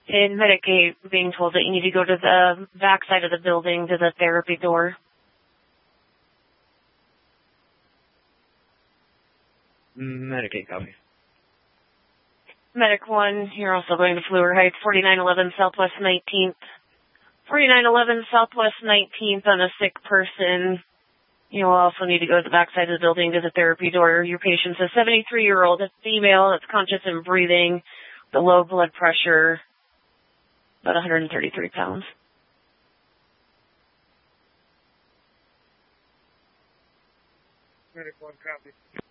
In Medicaid, being told that you need to go to the back side of the building to the therapy door. Medicaid copy. Medic 1, you're also going to Fluor Heights, 4911 Southwest 19th. 4911 Southwest 19th on a sick person. You'll also need to go to the back side of the building to the therapy door. Your patient's a 73-year-old female that's conscious and breathing, the low blood pressure, about 133 pounds. Medic 1, copy.